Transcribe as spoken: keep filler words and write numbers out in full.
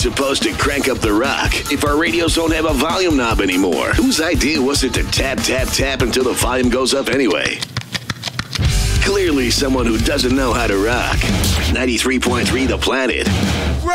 supposed to crank up the rock if our radios don't have a volume knob anymore? Whose idea was it to tap, tap, tap until the volume goes up anyway? Clearly someone who doesn't know how to rock. ninety-three point three The Planet.